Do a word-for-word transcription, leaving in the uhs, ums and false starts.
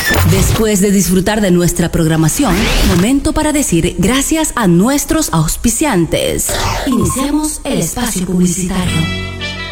Después de disfrutar de nuestra programación, momento para decir gracias a nuestros auspiciantes. Iniciamos el espacio publicitario.